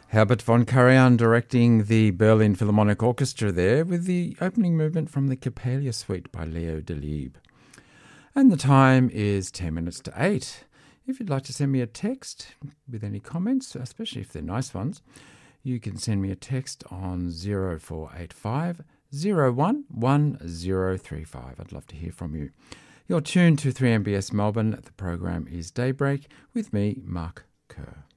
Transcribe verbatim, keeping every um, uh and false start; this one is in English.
Herbert von Karajan directing the Berlin Philharmonic Orchestra there with the opening movement from the Coppelia Suite by Leo Delibes. And the time is ten minutes to eight. If you'd like to send me a text with any comments, especially if they're nice ones, you can send me a text on zero four eight five zero one one zero three five. I'd love to hear from you. You're tuned to three M B S Melbourne. The program is Daybreak with me, Mark Kerr.